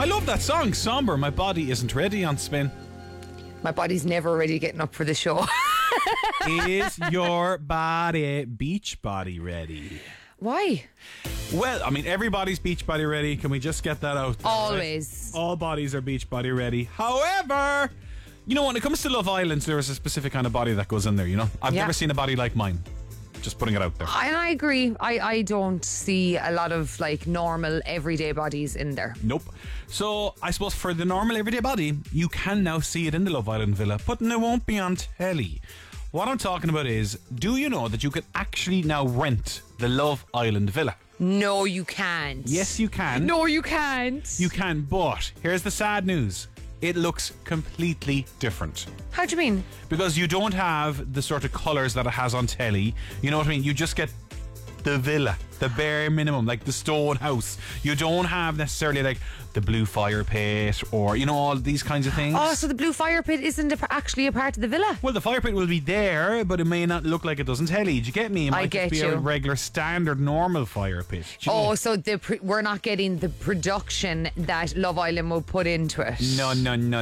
love that song, Somber. My body isn't ready on Spin. My body's never ready getting up for the show. Is your body beach body ready? Why? Well, I mean, everybody's beach body ready. Can we just get that out there? Always. Right? All bodies are beach body ready. However, you know, when it comes to Love Island, there is a specific kind of body that goes in there, you know? I've never seen a body like mine. Just putting it out there. And I agree. I don't see a lot of like normal everyday bodies in there. Nope. So I suppose for the normal everyday body, you can now see it in the Love Island villa, but it won't be on telly. What I'm talking about is, do you know that you can actually now rent the Love Island villa? No, you can't. Yes, you can. No, you can't. You can, but here's the sad news. It looks completely different. How do you mean? Because you don't have the sort of colours that it has on telly. You know what I mean? You just get the villa, the bare minimum, like the stone house. You don't have necessarily like the blue fire pit or, you know, all these kinds of things. Oh, so the blue fire pit isn't actually a part of the villa? Well, the fire pit will be there, but it may not look like it does on telly. Do you get me? It might just be a regular, standard, normal fire pit. Oh, so we're not getting the production that Love Island will put into it. No.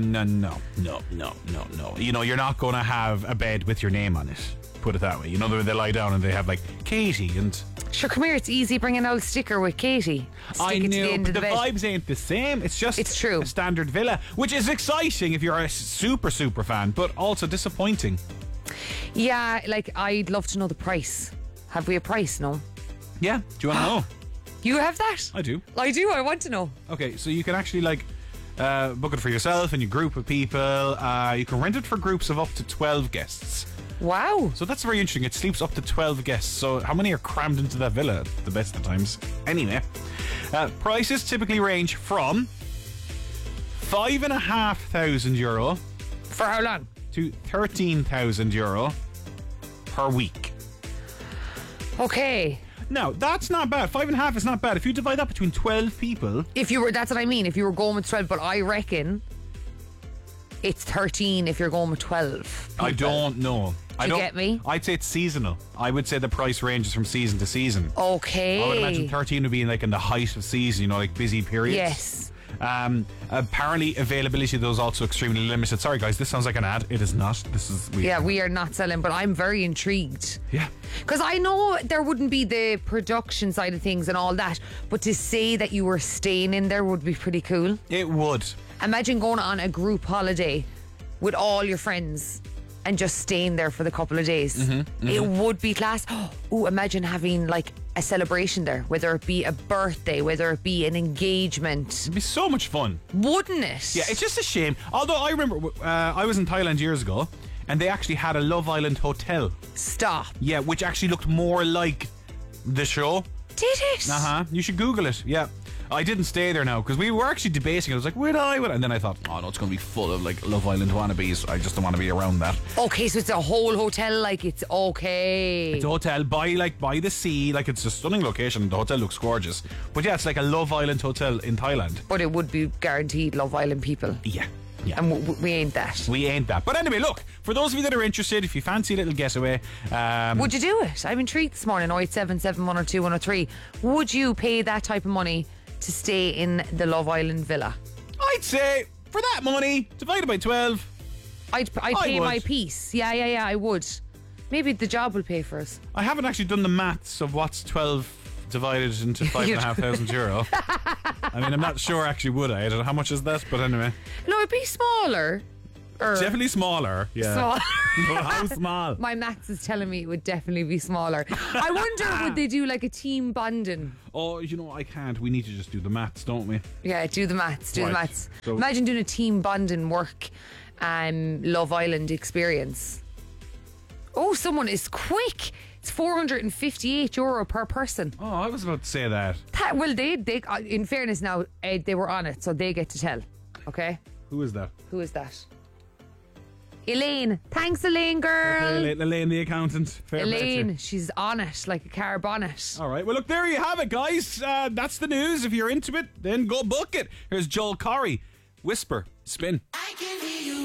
You know, you're not going to have a bed with your name on it. Put it that way. You know, they lie down and they have like Katie and... Sure, come here. It's easy bringing out a sticker with Katie. I know, but the vibes ain't the same. It's just a standard villa, which is exciting if you're a super fan, but also disappointing. Yeah, like I'd love to know the price. Have we a price? No. Yeah. Do you want to know? You have that? I do. I want to know. Okay, so you can actually like book it for yourself and your group of people. You can rent it for groups of up to 12 guests. Wow. So that's very interesting. It sleeps up to 12 guests. So how many are crammed into that villa at the best of times? Anyway, prices typically range from €5,500 for how long? To €13,000 per week. Okay. Now, that's not bad. 5.5 is not bad. If you divide that between 12 people... That's what I mean. If you were going with 12, but I reckon it's 13 if you're going with 12 people. I don't know. Do you get me? I'd say it's seasonal. I would say the price ranges from season to season. Okay. I would imagine 13 would be like in the height of season, you know, like busy periods. Yes. Apparently availability of those also extremely limited. Sorry guys, this sounds like an ad. It is not. We are not selling, but I'm very intrigued. Yeah. Because I know there wouldn't be the production side of things and all that, but to say that you were staying in there would be pretty cool. It would. Imagine going on a group holiday with all your friends and just staying there for the couple of days. It would be class. Oh, imagine having like a celebration there, whether it be a birthday, whether it be an engagement. It'd be so much fun. Wouldn't it? Yeah, it's just a shame. Although I remember I was in Thailand years ago and they actually had a Love Island hotel. Stop. Yeah, which actually looked more like the show. Did it? You should Google it. Yeah. I didn't stay there now because we were actually debating. I was like, would I? And then I thought, oh no, it's going to be full of like Love Island wannabes. I just don't want to be around that. Okay, so it's a whole hotel, like it's okay. It's a hotel by the sea, like it's a stunning location. The hotel looks gorgeous. But yeah, it's like a Love Island hotel in Thailand. But it would be guaranteed Love Island people. Yeah. And we ain't that. We ain't that. But anyway, look, for those of you that are interested, if you fancy a little getaway... would you do it? I'm intrigued this morning. 08771021003. Would you pay that type of money to stay in the Love Island villa? I'd say, for that money, divided by 12... I'd pay my piece. Yeah, I would. Maybe the job will pay for us. I haven't actually done the maths of what's 12 divided into €5,500. I mean, I'm not sure actually would I don't know how much is that, but anyway. No, it'd be smaller. Definitely smaller. Yeah. Smaller. How small? My maths is telling me it would definitely be smaller. I wonder, would they do like a team bonding? Oh, you know, I can't. We need to just do the maths, don't we? Yeah, do the maths. The maths. So, imagine doing a team bonding work Love Island experience. Oh, someone is quick. It's €458 per person. Oh, I was about to say that. Well, they in fairness now, they were on it, so they get to tell. Okay? Who is that? Elaine. Thanks, Elaine, girl. Elaine, the accountant. Elaine, she's on it like a car bonnet. All right. Well, look, there you have it, guys. That's the news. If you're into it, then go book it. Here's Joel Corry. Whisper. Spin.